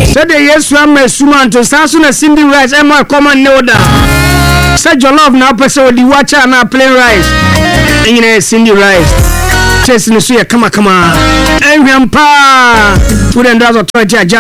Said the yes, I'm a suman to Sansuna Cindy Rice, Emma Common Noda. Said your love now, person, the watcher now plain rice. In a Cindy Rice. Chasing the suya, come on. And grandpa. Put in those of